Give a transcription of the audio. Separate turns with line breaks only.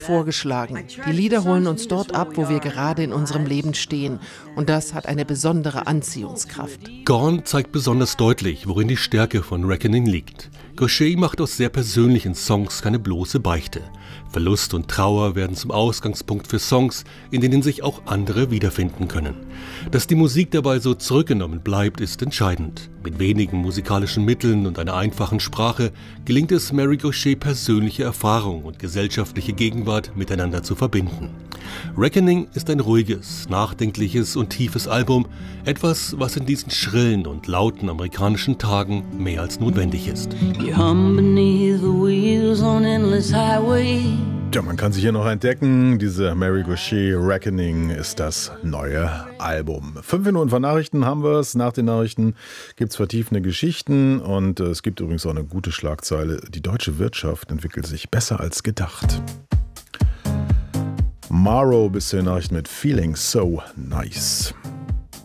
vorgeschlagen. Die Lieder holen uns dort ab, wo wir gerade in unserem Leben stehen. Und das hat eine besondere Anziehungskraft.
Gone zeigt besonders deutlich, worin die Stärke von Reckoning liegt. Gaucher macht aus sehr persönlichen Songs keine bloße Beichte. Verlust und Trauer werden zum Ausgangspunkt für Songs, in denen sich auch andere wiederfinden können. Dass die Musik dabei so zurückgenommen bleibt, ist entscheidend. Mit wenigen musikalischen Mitteln und einer einfachen Sprache gelingt es Mary Gauthier, persönliche Erfahrung und gesellschaftliche Gegenwart miteinander zu verbinden. Reckoning ist ein ruhiges, nachdenkliches und tiefes Album, etwas, was in diesen schrillen und lauten amerikanischen Tagen mehr als notwendig ist.
Ja, man kann sich hier noch entdecken. Diese Mary Gauthier Reckoning ist das neue Album. 5 Minuten vor Nachrichten haben wir es. Nach den Nachrichten gibt es vertiefende Geschichten und es gibt übrigens auch eine gute Schlagzeile. Die deutsche Wirtschaft entwickelt sich besser als gedacht. Maro bis zur Nachricht mit Feeling So Nice.